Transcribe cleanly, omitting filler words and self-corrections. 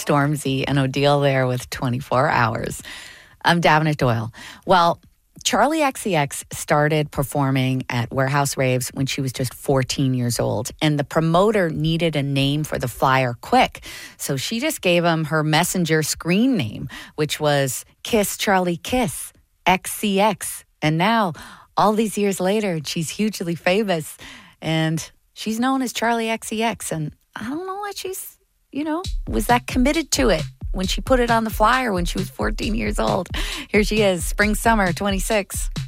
Stormzy and Odile there with 24 Hours. I'm Davenant Doyle. Well, Charlie XCX started performing at Warehouse Raves when she was just 14 years old, and the promoter needed a name for the flyer quick. So she just gave him her messenger screen name, which was Kiss Charlie Kiss, XCX. And now, all these years later, she's hugely famous, and she's known as Charlie XCX. And I don't know what she's, was that committed to it when she put it on the flyer when she was 14 years old. Here she is, spring, summer, 26.